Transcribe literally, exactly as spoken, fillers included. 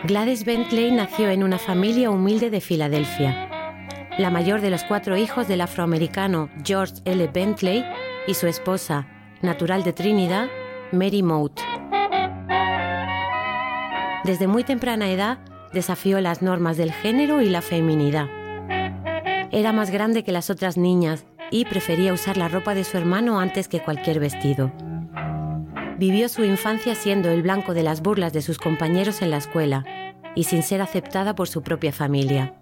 Gladys Bentley nació en una familia humilde de Filadelfia. La mayor de los cuatro hijos del afroamericano George L. Bentley y su esposa, natural de Trinidad, Mary Mote. Desde muy temprana edad desafió las normas del género y la feminidad. Era más grande que las otras niñas y prefería usar la ropa de su hermano antes que cualquier vestido. Vivió su infancia siendo el blanco de las burlas de sus compañeros en la escuela y sin ser aceptada por su propia familia.